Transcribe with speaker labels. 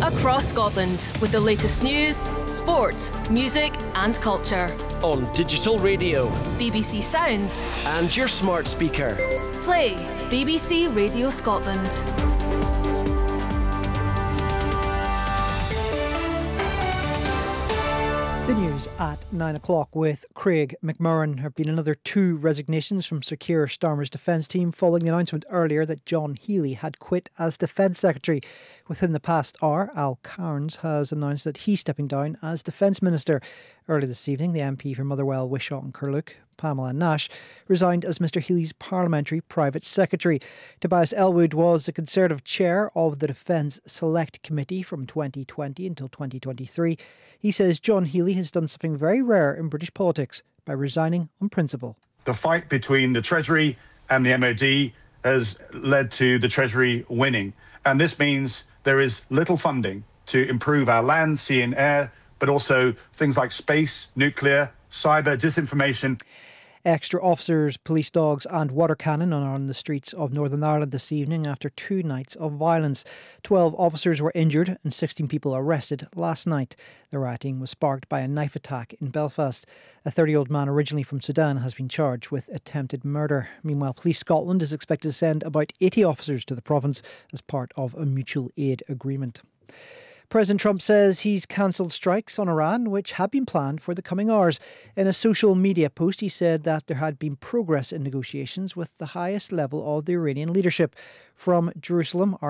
Speaker 1: across Scotland with the latest news, sport, music and culture.
Speaker 2: On digital radio,
Speaker 1: BBC Sounds
Speaker 2: and your smart speaker.
Speaker 1: Play BBC Radio Scotland.
Speaker 3: The news at 9 o'clock with Craig McMurran. There have been another 2 resignations from Sir Keir Starmer's defence team following the announcement earlier that John Healey had quit as Defence Secretary. Within the past hour, Al Cairns has announced that he's stepping down as Defence Minister. Earlier this evening, the MP for Motherwell, Wishaw and Curluke, Pamela Nash, resigned as Mr Healey's Parliamentary Private Secretary. Tobias Elwood was the Conservative Chair of the Defence Select Committee from 2020 until 2023. He says John Healey has done something very rare in British politics by resigning on principle.
Speaker 4: The fight between the Treasury and the MOD has led to the Treasury winning. And this means there is little funding to improve our land, sea and air, but also things like space, nuclear, cyber, disinformation.
Speaker 3: Extra officers, police dogs and water cannon are on the streets of Northern Ireland this evening after 2 nights of violence. 12 officers were injured and 16 people arrested last night. The rioting was sparked by a knife attack in Belfast. A 30-year-old man originally from Sudan has been charged with attempted murder. Meanwhile, Police Scotland is expected to send about 80 officers to the province as part of a mutual aid agreement. President Trump says he's cancelled strikes on Iran, which had been planned for the coming hours. In a social media post, he said that there had been progress in negotiations with the highest level of the Iranian leadership. From Jerusalem, our